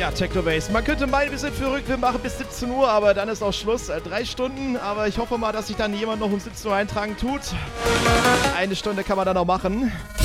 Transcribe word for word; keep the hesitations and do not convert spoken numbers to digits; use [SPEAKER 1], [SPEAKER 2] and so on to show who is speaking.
[SPEAKER 1] Ja, Technobase. Man könnte meinen, wir sind verrückt, wir machen bis siebzehn Uhr, aber dann ist auch Schluss. Äh, drei Stunden, aber ich hoffe mal, dass sich dann jemand noch um siebzehn Uhr eintragen tut. Eine Stunde kann man dann noch machen.